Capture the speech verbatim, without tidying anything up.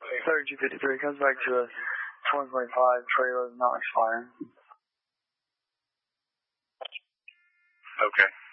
thirty-two fifty-three comes back to a twenty twenty-five trailer not expiring. Okay.